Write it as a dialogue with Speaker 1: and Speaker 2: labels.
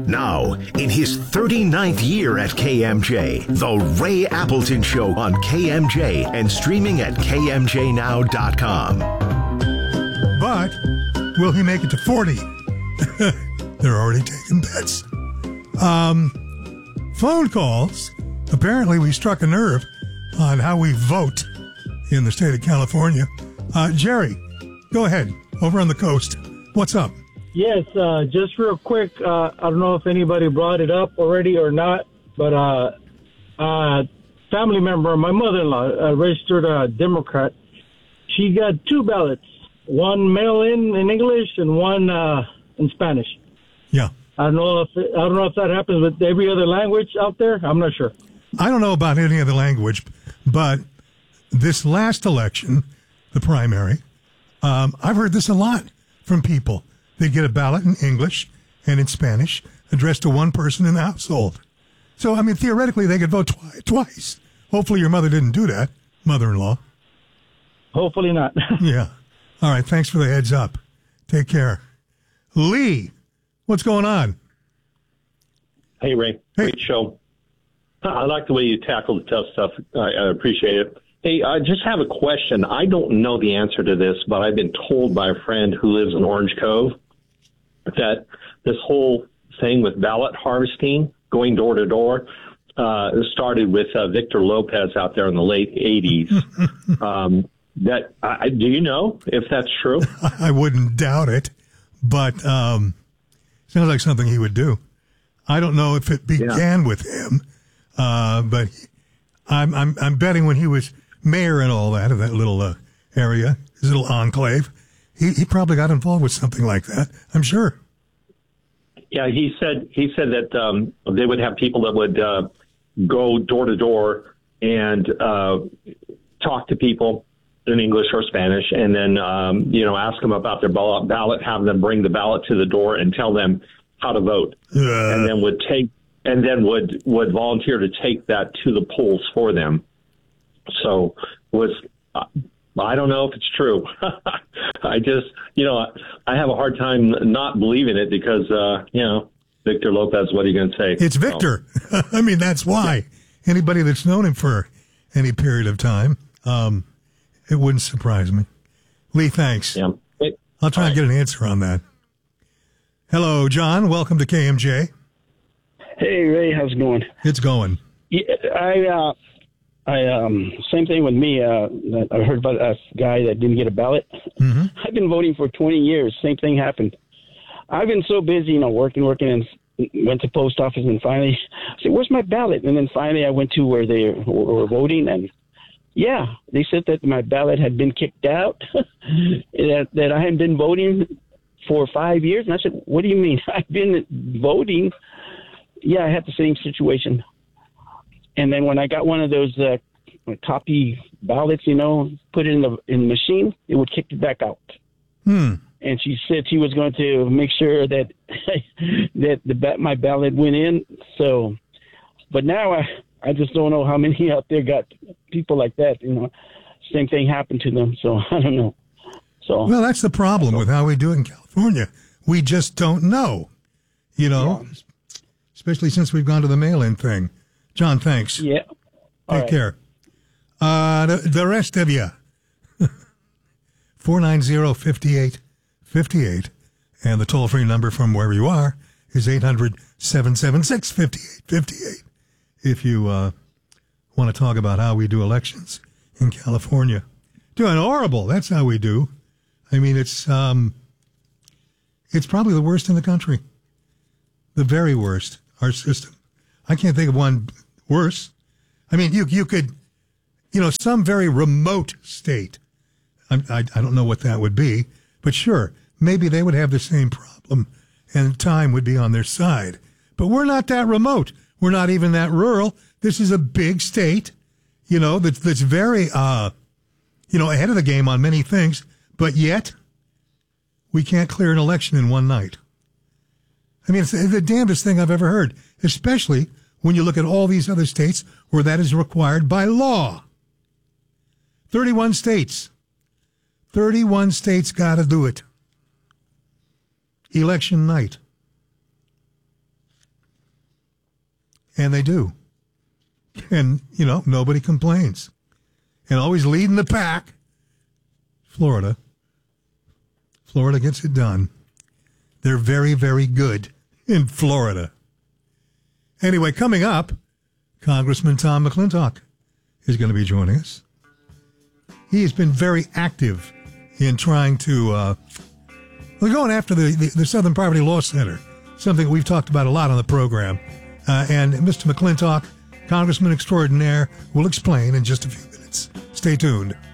Speaker 1: Now, in his 39th year at KMJ, The Ray Appleton Show on KMJ and streaming at KMJNow.com.
Speaker 2: But will he make it to 40? They're already taking bets. Phone calls. Apparently, we struck a nerve on how we vote in the state of California. Jerry, go ahead. Over on the coast. What's up?
Speaker 3: Yes, just real quick. I don't know if anybody brought it up already or not, but family member, my mother-in-law, registered a Democrat. She got 2 ballots, one mail-in English and one in Spanish.
Speaker 2: Yeah.
Speaker 3: I don't know if that happens with every other language out there. I'm not sure.
Speaker 2: I don't know about any other language, but this last election, the primary, I've heard this a lot from people. They get a ballot in English and in Spanish addressed to one person in the household. So, I mean, theoretically, they could vote twice. Hopefully your mother didn't do that, mother-in-law.
Speaker 3: Hopefully not.
Speaker 2: Yeah. All right, thanks for the heads up. Take care. Lee, what's going on?
Speaker 4: Hey, Ray.
Speaker 2: Hey.
Speaker 4: Great show. I like the way you tackle the tough stuff. I appreciate it. Hey, I just have a question. I don't know the answer to this, but I've been told by a friend who lives in Orange Cove that this whole thing with ballot harvesting, going door to door, started with Victor Lopez out there in the late 80s. Do you know if that's true?
Speaker 2: I wouldn't doubt it, but sounds like something he would do. I don't know if it began with him, but I'm betting when he was mayor and all that of that little area, his little enclave, he probably got involved with something like that. I'm sure.
Speaker 4: Yeah, he said that they would have people that would go door to door and talk to people in English or Spanish, and then ask them about their ballot, have them bring the ballot to the door and tell them how to vote, and then would volunteer to take that to the polls for them. So I don't know if it's true. I just, I have a hard time not believing it because, Victor Lopez, what are you going to say?
Speaker 2: It's Victor. So. I mean, that's why. Yeah. Anybody that's known him for any period of time, it wouldn't surprise me. Lee, thanks.
Speaker 4: Yeah.
Speaker 2: I'll try and get an answer on that. Hello, John. Welcome to KMJ.
Speaker 5: Hey, Ray. How's it going?
Speaker 2: It's going.
Speaker 5: Yeah, same thing with me. I heard about a guy that didn't get a ballot. Mm-hmm. I've been voting for 20 years. Same thing happened. I've been so busy, working, and went to post office, and finally I said, "Where's my ballot?" And then finally I went to where they were voting, and yeah, they said that my ballot had been kicked out, that I hadn't been voting for 5 years. And I said, "What do you mean? I've been voting." Yeah, I had the same situation. And then when I got one of those copy ballots, put it in the machine, it would kick it back out. And she said she was going to make sure that my ballot went in. So, but now I just don't know how many out there got people like that. Same thing happened to them. So I don't know. So
Speaker 2: well, that's the problem with how we do it in California. We just don't know. Especially since we've gone to the mail-in thing. John, thanks.
Speaker 5: Yeah.
Speaker 2: Take care. The rest of you. 490-5858. And the toll-free number from wherever you are is 800-776-5858. If you want to talk about how we do elections in California. Doing horrible. That's how we do. I mean, it's probably the worst in the country. The very worst. Our system. I can't think of one worse. I mean, you could, some very remote state. I don't know what that would be, but sure, maybe they would have the same problem and time would be on their side. But we're not that remote. We're not even that rural. This is a big state, that's very, ahead of the game on many things, but yet we can't clear an election in one night. I mean, it's the damnedest thing I've ever heard, especially when you look at all these other states where that is required by law. 31 states. 31 states got to do it. Election night. And they do. And, nobody complains. And always leading the pack, Florida. Florida gets it done. They're very, very good in Florida. Anyway, coming up, Congressman Tom McClintock is going to be joining us. He has been very active in trying to... we're going after the Southern Poverty Law Center, something we've talked about a lot on the program. And Mr. McClintock, Congressman extraordinaire, will explain in just a few minutes. Stay tuned.